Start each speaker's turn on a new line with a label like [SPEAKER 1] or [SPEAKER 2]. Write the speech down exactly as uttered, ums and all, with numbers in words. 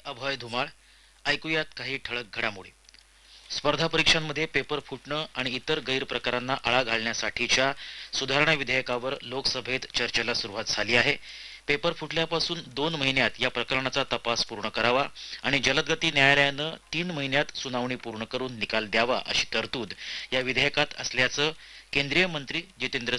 [SPEAKER 1] अभय धुमाळ. ऐकूयात काही ठळक घडामोडी. स्पर्धा परीक्षांमध्ये पेपर फुटणं आणि इतर गैरप्रकारांना आळा घालण्यासाठीच्या सुधारणा विधेयकावर लोकसभेत चर्चेला सुरुवात झाली आहे. पेपर फुटल्यापासून दोन महिन्यात या प्रकरणाचा तपास पूर्ण करावा आणि जलदगती न्यायालयानं तीन महिन्यात सुनावणी पूर्ण करून निकाल द्यावा अशी तरतूद या विधेयकात असल्याचं केंद्रीय मंत्री जितेंद्र